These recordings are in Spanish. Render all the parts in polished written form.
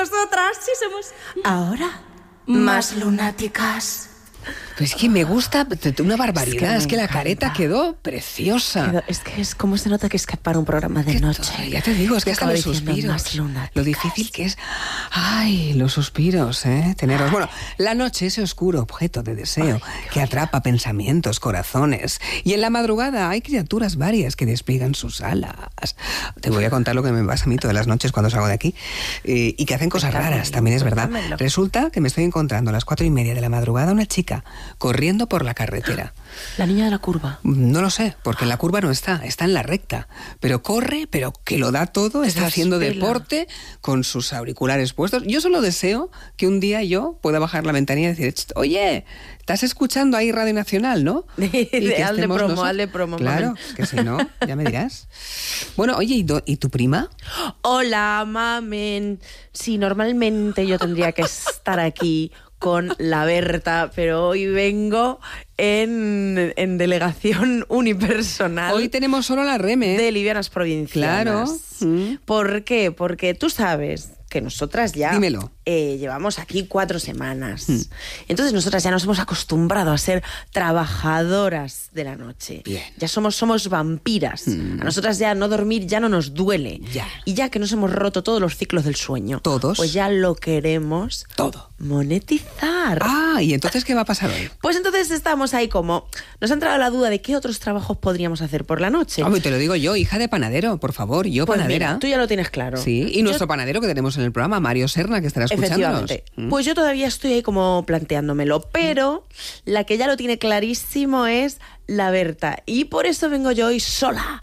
nosotras sí somos ahora más lunáticas. Pues es que me gusta una barbaridad. Es que la careta quedó preciosa. Es que es como se nota que es para un programa de noche. Ya te digo, es que hasta los suspiros. Lo difícil que es. Ay, los suspiros, tenerlos. Bueno, la noche, ese oscuro objeto de deseo que atrapa pensamientos, corazones. Y en la madrugada hay criaturas varias que despliegan sus alas. Te voy a contar lo que me pasa a mí todas las noches cuando salgo de aquí. Y que hacen cosas raras, también es verdad. Resulta que me estoy encontrando a las 4:30 de la madrugada una chica corriendo por la carretera. ¿La niña de la curva? No lo sé, porque en la curva no está en la recta. Pero corre, pero que lo da todo, está haciendo deporte con sus auriculares puestos. Yo solo deseo que un día yo pueda bajar la ventanilla y decir, oye, estás escuchando ahí Radio Nacional, ¿no? Hazle promo. Claro, que si no, ya me dirás. Bueno, oye, ¿y tu prima? Hola, mamen. Sí, normalmente yo tendría que estar aquí con la Berta, pero hoy vengo en delegación unipersonal. Hoy tenemos solo la Reme. De Livianas Provincianas. Claro. ¿Por qué? Porque tú sabes que nosotras ya llevamos aquí 4 semanas. Entonces nosotras ya nos hemos acostumbrado a ser trabajadoras de la noche. Bien. Ya somos vampiras. A nosotras ya no dormir ya no nos duele. Ya. Y ya que nos hemos roto todos los ciclos del sueño. Todos. Pues ya lo queremos todo monetizar. ¿Y entonces qué va a pasar hoy? Pues entonces estamos ahí como... Nos ha entrado la duda de qué otros trabajos podríamos hacer por la noche. Te lo digo yo, hija de panadero, por favor, yo pues panadera. Mira, tú ya lo tienes claro. Sí, y nuestro panadero que tenemos en el programa, Mario Serna, que estará escuchándonos. Efectivamente. Pues yo todavía estoy ahí como planteándomelo, pero la que ya lo tiene clarísimo es la Berta. Y por eso vengo yo hoy sola,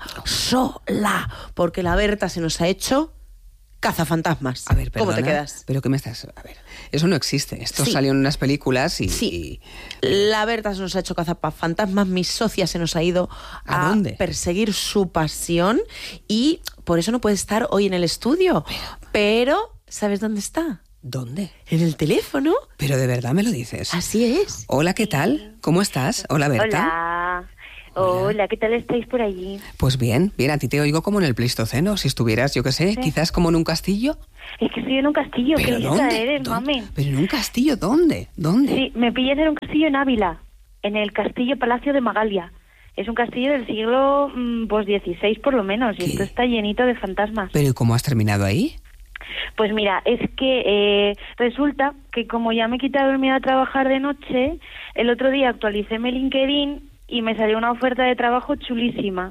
porque la Berta se nos ha hecho cazafantasmas. A ver, perdona, ¿cómo te quedas? ¿Pero qué me estás...? A ver, eso no existe. Esto salió en unas películas y... Sí, la Berta se nos ha hecho cazafantasmas, mi socia se nos ha ido ¿A dónde? Perseguir su pasión y por eso no puede estar hoy en el estudio. Pero ¿sabes dónde está? ¿Dónde? En el teléfono. ¿Pero de verdad me lo dices? Así es. Hola, ¿qué tal? ¿Cómo estás? Hola, Berta. Hola, ¿qué tal estáis por allí? Pues bien, a ti te oigo como en el Pleistoceno, si estuvieras, yo qué sé, quizás como en un castillo. Es que estoy en un castillo, ¿Pero qué dónde? lista eres, mami. ¿Pero en un castillo? ¿Dónde? Sí, me pillas en un castillo en Ávila, en el castillo Palacio de Magalia. Es un castillo del siglo XVI por lo menos, y esto está llenito de fantasmas. ¿Pero cómo has terminado ahí? Pues mira, es que resulta que como ya me he quitado el miedo a trabajar de noche, el otro día actualicé mi LinkedIn y me salió una oferta de trabajo chulísima.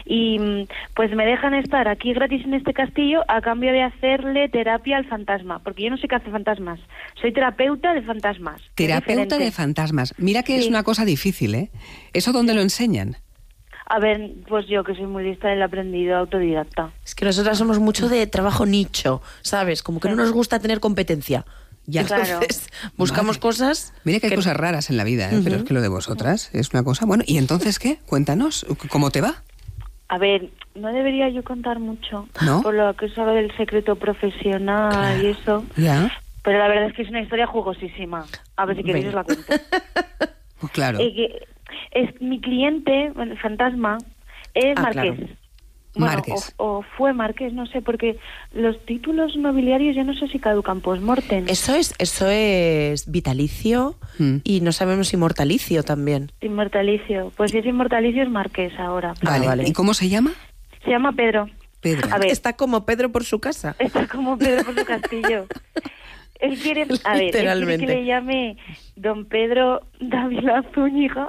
Y pues me dejan estar aquí gratis en este castillo a cambio de hacerle terapia al fantasma, porque yo no sé qué hace fantasmas, soy terapeuta de fantasmas. Terapeuta de fantasmas. Mira que es una cosa difícil, ¿eh? ¿Eso dónde lo enseñan? A ver, pues yo que soy muy lista del aprendido autodidacta. Es que nosotras somos mucho de trabajo nicho, ¿sabes? Como que no nos gusta tener competencia. Ya, entonces buscamos cosas... Mira que hay cosas raras en la vida, pero es que lo de vosotras es una cosa... Bueno, ¿y entonces qué? Cuéntanos, ¿cómo te va? A ver, no debería yo contar mucho, ¿no? Por lo que es algo del secreto profesional y eso. Ya. Pero la verdad es que es una historia jugosísima. A ver si queréis os la cuento. Pues claro. Es mi cliente, el fantasma, es Marqués. Claro. Bueno, Marqués. o fue Marqués, no sé, porque los títulos nobiliarios yo no sé si caducan post-mortem. Eso es vitalicio y no sabemos si mortalicio también. Inmortalicio. Pues si es inmortalicio es Marqués ahora. Vale. ¿Y cómo se llama? Se llama Pedro. Pedro. A ver, está como Pedro por su casa. Está como Pedro por su castillo. Él quiere, él quiere que le llame Don Pedro Dávila Zúñiga.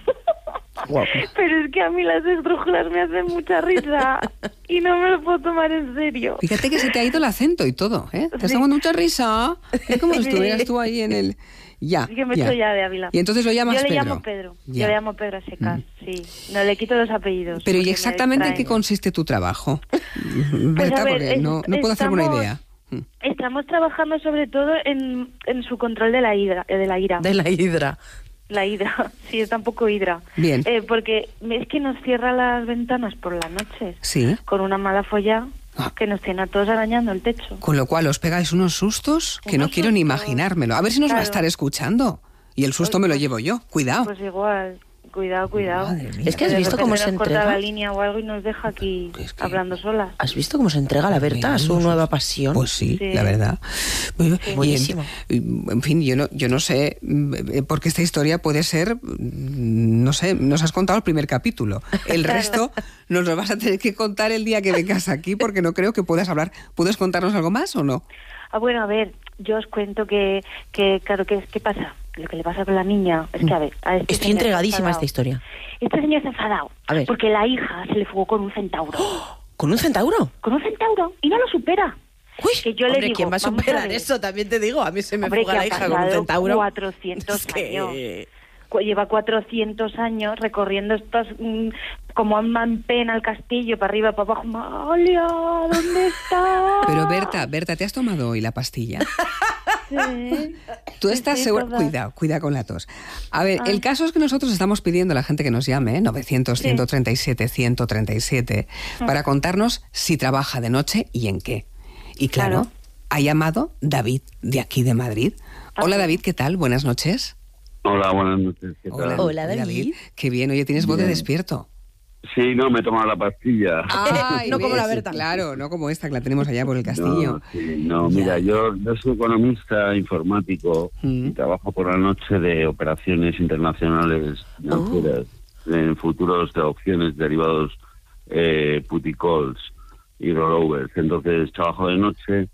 Wow. Pero es que a mí las esdrújulas me hacen mucha risa y no me lo puedo tomar en serio. Fíjate que se te ha ido el acento y todo, ¿eh? Te está dando mucha risa. Es como si estuvieras tú ahí en el... Ya, es que me estoy ya de Ávila. Y entonces lo llamas Pedro. Yo le llamo Pedro. Ya. Yo le llamo Pedro a secas, sí. No le quito los apellidos. Pero ¿y exactamente en qué consiste tu trabajo? Berta, pues porque no puedo hacerme una idea. Estamos trabajando sobre todo en su control de la hidra. De la hidra. La hidra, sí, está un poco hidra. Bien. Porque es que nos cierra las ventanas por la noche. Sí. Con una mala folla que nos tiene a todos arañando el techo. Con lo cual os pegáis unos sustos que no quiero ni imaginármelo. A ver si nos va a estar escuchando. Y el susto me lo llevo yo. Cuidado. Pues igual. cuidado. Madre mía. Es que has visto cómo se nos corta entrega. la línea o algo y nos deja aquí hablando solas. ¿Has visto cómo se entrega la Berta a su nueva pasión? Pues sí, Sí. la verdad. Bueno, Buenísimo. En fin, yo no sé, porque esta historia puede ser, no sé, nos has contado el primer capítulo. El resto nos lo vas a tener que contar el día que vengas aquí, porque no creo que puedas hablar. ¿Puedes contarnos algo más o no? Bueno, a ver, yo os cuento que claro, ¿qué pasa? Lo que le pasa con la niña es que, a ver... Estoy señor entregadísima a está esta historia. Este señor está enfadado. A ver. Porque la hija se le fugó con un centauro. ¿Con un centauro? Con un centauro. Y no lo supera. Uy, Que yo le hombre, digo, ¿quién va a vamos a superar ver. eso? También te digo, a mí se me Hombre, fuga que la ha hija con un pasado centauro. 400 Es que- años. Lleva 400 años recorriendo estos, como en pena el castillo, para arriba, para abajo. Amalia, ¿dónde está? Pero Berta, ¿te has tomado hoy la pastilla? Sí. Tú estás Sí, segura. toda. Cuida con la tos. A ver, el caso es que nosotros estamos pidiendo a la gente que nos llame, 900-137-137, para contarnos si trabaja de noche y en qué. Y claro, Claro. ha llamado David, de aquí de Madrid. Hola David, ¿qué tal? Buenas noches. Hola, buenas noches. ¿Qué tal? Hola, David. Qué bien, oye, tienes voz de despierto. Sí, no, me he tomado la pastilla. Ay, No como ¿ves? la Berta. Claro, no como esta que la tenemos allá por el castillo. Mira, yo soy economista informático y trabajo por la noche de operaciones internacionales financieras en futuros de opciones, derivados, put y calls y rollovers. Entonces trabajo de noche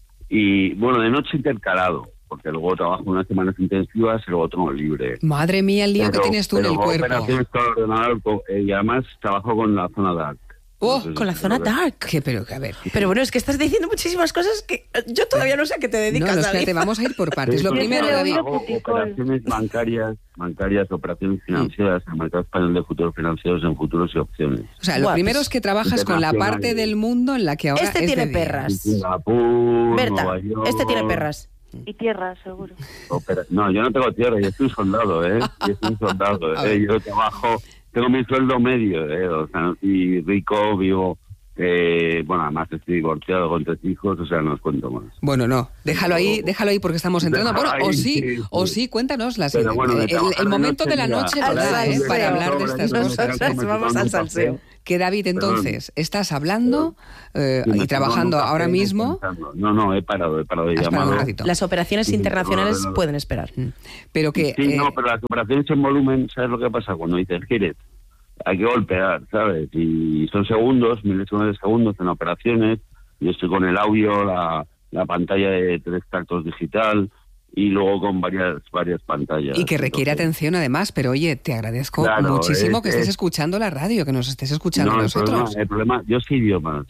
y, bueno, de noche intercalado, porque luego trabajo unas semanas intensivas y luego tengo libre. Madre mía, el lío que tienes tú en el cuerpo. Operaciones con ordenador y además trabajo con la zona dark. Oh, Entonces, Con la zona dark. Pero, a ver. Pero bueno, es que estás diciendo muchísimas cosas que yo todavía no sé a qué te dedicas, No, David. espérate, vamos a ir por partes. Lo Sí, primero, yo he David. oído hago puticol. operaciones bancarias, operaciones financieras, el mercado español de futuros financieros en futuros y opciones. O sea, lo Guau, primero pues, es que trabajas con la parte del mundo en la que ahora Este es tiene de día. perras. Singapur, Berta, Nueva York, este tiene perras. Y tierra, seguro. No, yo no tengo tierra, yo soy soldado, ¿eh? Yo soy soldado, A ver. Yo trabajo, tengo mi sueldo medio, O sea, no soy rico, vivo... bueno, además estoy divorciado con 3 hijos, o sea, no os cuento más. Bueno, no, déjalo ahí porque estamos entrando. Déjalo Bueno, ahí, o sí. sí, cuéntanos pero bueno, de trabajar el de momento de la mira, noche al nos da, salseo. para hablar de estas Nosotras cosas. vamos al salseo. Que David, entonces, estás hablando Sí, me y estoy trabajando tomando un ahora café mismo. pensando. No, he parado de Has parado llamar. un ratito. Las operaciones Sí, internacionales no. pueden esperar. Pero que... Sí, no, pero las operaciones en volumen, ¿sabes lo que pasa? Cuando dices, ¿quieres? Hay que golpear, ¿sabes? Y son segundos, milésimas de segundos en operaciones. Yo estoy con el audio, la pantalla de 3 tactos digital y luego con varias pantallas. Y que requiere Entonces, atención además, pero oye, te agradezco Claro, muchísimo que estés es- escuchando la radio, que nos estés escuchando a No, nosotros. el problema, yo sé idiomas.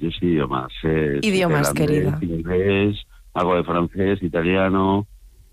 Idiomas, Holandés, querida. Inglés, algo de francés, italiano.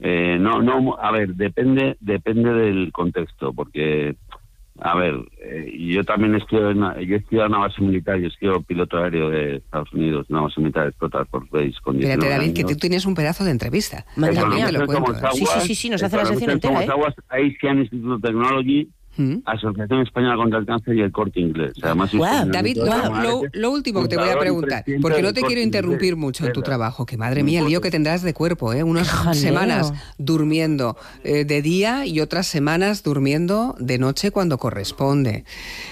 No, a ver, depende del contexto, porque, a ver, yo también yo he estudiado en una base militar, yo he sido piloto aéreo de Estados Unidos, una base militar de Explota Force Base con 19 Espérate, David, que años. tú tienes un pedazo de entrevista. Madre También mía. te lo cuento. Sí, nos hace la sección entera, ¿eh? Asian Institute of Technology, Asociación Española contra el Cáncer y el Corte Inglés. Además, Guau, David, lo último que te voy a preguntar, porque no te quiero interrumpir mucho en tu trabajo, que madre mía, el lío que tendrás de cuerpo, ¿eh? Unas jaleo. semanas durmiendo de día y otras semanas durmiendo de noche cuando corresponde.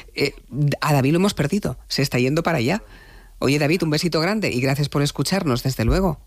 A David lo hemos perdido, se está yendo para allá. Oye, David, un besito grande y gracias por escucharnos, desde luego.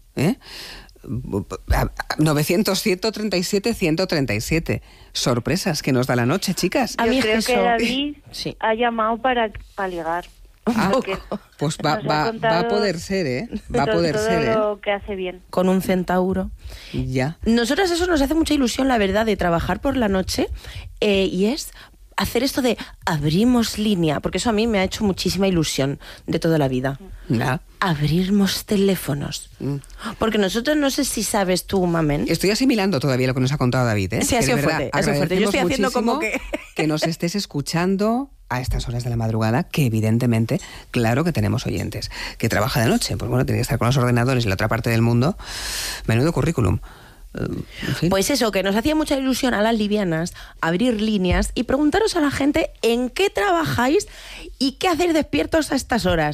900-137-137. Sorpresas que nos da la noche, chicas. A mí Yo creo eso- que David Sí. ha llamado para ligar. Ah, Porque pues nos ha va a contado poder ser, ¿eh? Va a poder todo ser, ¿eh? lo que hace bien. Con un centauro. Ya. Nosotras eso nos hace mucha ilusión, la verdad, de trabajar por la noche y es hacer esto de abrimos línea, porque eso a mí me ha hecho muchísima ilusión de toda la vida. Ya. Abrimos teléfonos. Porque nosotros, no sé si sabes tú, Mamen. Estoy asimilando todavía lo que nos ha contado David, ¿eh? Sí, ha Que de sido verdad fuerte, ha sido fuerte. Yo estoy haciendo agradecemos como muchísimo que nos estés escuchando a estas horas de la madrugada, que evidentemente, claro que tenemos oyentes. Que trabaja de noche, pues bueno, tiene que estar con los ordenadores en la otra parte del mundo. Menudo currículum. En fin. Pues eso, que nos hacía mucha ilusión a las livianas abrir líneas y preguntaros a la gente en qué trabajáis y qué hacéis despiertos a estas horas.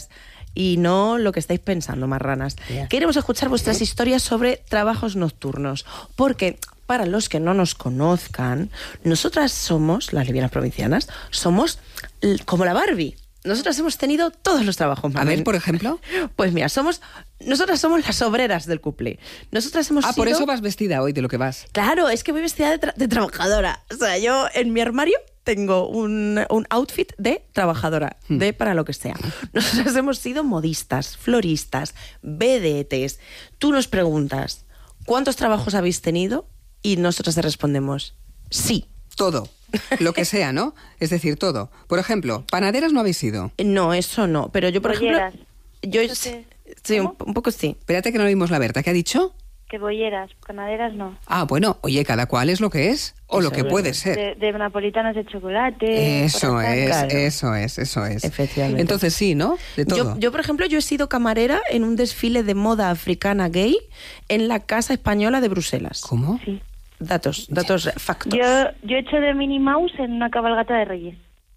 y no lo que estáis pensando, marranas. Queremos escuchar vuestras historias sobre trabajos nocturnos, porque para los que no nos conozcan, nosotras somos, las lesbianas provincianas, somos como la Barbie. Nosotras hemos tenido todos los trabajos. A ver, por ejemplo. Pues mira, nosotras somos las obreras del cuplé. Nosotras hemos sido... por eso vas vestida hoy, de lo que vas. Claro, es que voy vestida de trabajadora. O sea, yo en mi armario tengo un outfit de trabajadora, de para lo que sea. Nosotras hemos sido modistas, floristas, vedetes. Tú nos preguntas, ¿cuántos trabajos habéis tenido? Y nosotras te respondemos, sí. Todo. Lo que sea, ¿no? Es decir, todo. Por ejemplo, panaderas no habéis sido. No, eso no. Pero yo, por Bolleras. ejemplo... Sí, un poco sí. Espérate que no oímos la Berta. ¿Qué ha dicho? Que bolleras, panaderas no. Ah, bueno, oye, cada cual es lo que es o lo que puede ser. De napolitanas de chocolate. Eso es, claro. eso es. Efectivamente. Entonces sí, ¿no? De todo. Yo, por ejemplo, yo he sido camarera en un desfile de moda africana gay en la Casa Española de Bruselas. ¿Cómo? Sí. Datos, factos. Yo he hecho de Minnie Mouse en una cabalgata de Reyes.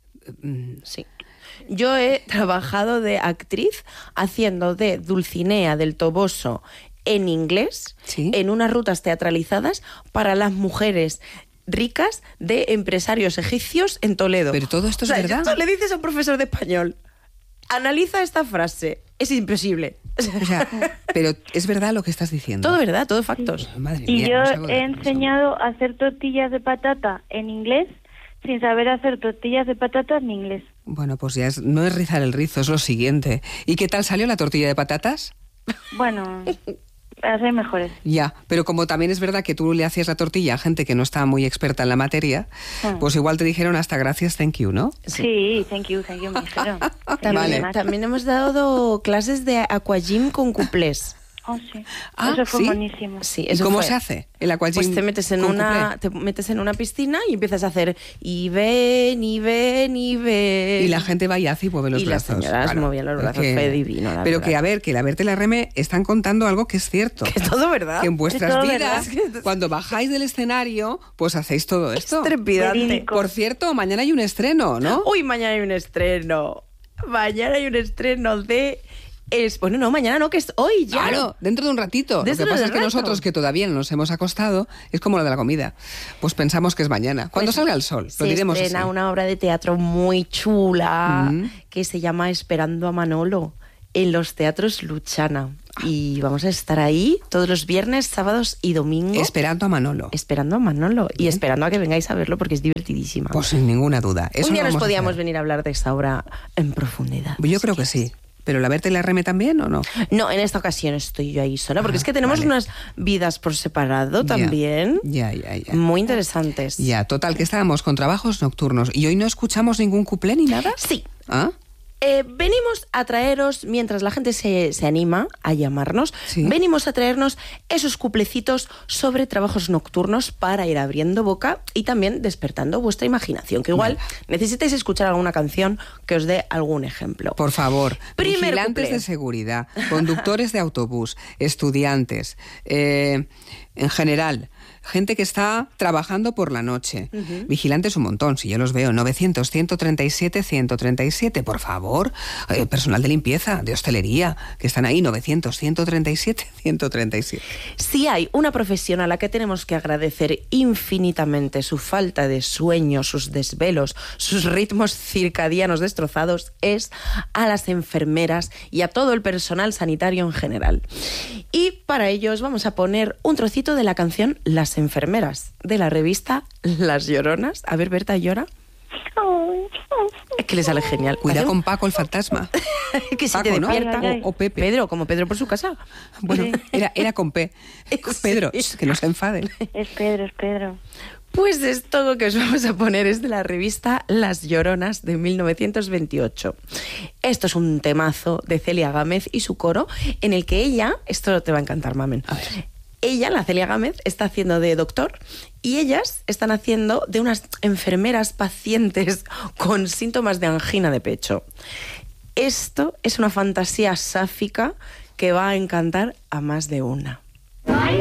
Sí. Yo he trabajado de actriz haciendo de Dulcinea del Toboso en inglés, ¿Sí? en unas rutas teatralizadas para las mujeres ricas de empresarios egipcios en Toledo. Pero todo esto es verdad. Esto le dices a un profesor de español, analiza esta frase, es imposible. O sea, pero es verdad lo que estás diciendo. Todo verdad, todo factos. Madre Y mía, yo no salgo de he la cabeza. enseñado a hacer tortillas de patata en inglés sin saber hacer tortillas de patata en inglés. Bueno, pues ya no es rizar el rizo, es lo siguiente. ¿Y qué tal salió la tortilla de patatas? Bueno, las hay mejores. Ya, pero como también es verdad que tú le hacías la tortilla a gente que no está muy experta en la materia, pues igual te dijeron hasta gracias, thank you, ¿no? Sí, thank you, me dijeron. También hemos dado clases de aquagym con cuplés. Oh, sí. Ah, Eso fue ¿sí? buenísimo. Sí, ¿Y eso cómo fue. se hace el aquagym? Pues te metes con cuplé? te metes en una piscina y empiezas a hacer y ven, y ven, y ven. Y la gente va y hace y mueve los y brazos. las señoras Claro. movían los brazos, fue divino, la Pero verdad. que, a ver, que la Berta y la Reme están contando algo que es cierto. Que es todo verdad. Que en vuestras Es todo vidas, verdad. cuando bajáis del escenario, pues hacéis todo esto. Es trepidante. Verídico. Por cierto, mañana hay un estreno, ¿no? Uy, mañana hay un estreno. Mañana hay un estreno de... Bueno, no, mañana no, que es hoy ya. Claro, dentro de un ratito. Lo Dentro que pasa de es que rato. nosotros, que todavía no nos hemos acostado, es como lo de la comida. Pues pensamos que es mañana. Cuando Pues salga el sol, lo se diremos estrena así. una obra de teatro muy chula que se llama Esperando a Manolo en los teatros Luchana. Y vamos a estar ahí todos los viernes, sábados y domingos. Esperando a Manolo. Esperando a Manolo y esperando a que vengáis a verlo porque es divertidísima. Pues sin ninguna duda. Eso Un día lo nos vamos a podíamos hacer. venir a hablar de esta obra en profundidad. Yo creo que sí. ¿Pero la Berta y la Reme también o no? No, en esta ocasión estoy yo ahí sola, porque Ah, es que tenemos vale. unas vidas por separado Ya. también. Ya. Muy interesantes. Ya, total, que estábamos con trabajos nocturnos. ¿Y hoy no escuchamos ningún cuplé ni nada? Sí. ¿Ah? Venimos a traeros, mientras la gente se anima a llamarnos, Sí. venimos a traernos esos cuplecitos sobre trabajos nocturnos para ir abriendo boca y también despertando vuestra imaginación, que igual necesitáis escuchar alguna canción que os dé algún ejemplo. Por favor, Primer vigilantes cuplé. de seguridad, conductores de autobús, estudiantes, en general, gente que está trabajando por la noche. Vigilantes un montón, si yo los veo, 900-137-137, por favor. Personal de limpieza, de hostelería, que están ahí, 900-137-137. Si hay una profesión a la que tenemos que agradecer infinitamente su falta de sueño, sus desvelos, sus ritmos circadianos destrozados, es a las enfermeras y a todo el personal sanitario en general. Y para ello os vamos a poner un trocito de la canción Las enfermeras, de la revista Las Lloronas. A ver, Berta, ¿llora? Es que le sale genial. Cuida con Paco el fantasma. Que si Paco, te ¿no? despierta. Ay, ay, ay. O Pepe. Pedro, como Pedro por su casa. Bueno, era con P. Pedro, que no se enfaden. Es Pedro. Pues esto que os vamos a poner es de la revista Las Lloronas de 1928. Esto es un temazo de Celia Gámez y su coro, en el que ella, esto te va a encantar, Mamen, A ver. ella, la Celia Gámez, está haciendo de doctor y ellas están haciendo de unas enfermeras pacientes con síntomas de angina de pecho. Esto es una fantasía sáfica que va a encantar a más de una.